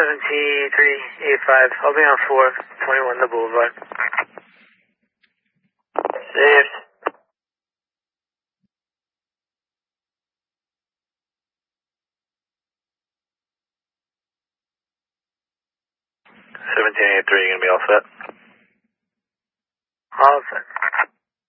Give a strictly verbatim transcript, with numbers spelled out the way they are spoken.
seventy-three eighty-five. I'll be on four twenty-one the Boulevard. Saved. seventeen eighty-three, you gonna be all set? All set.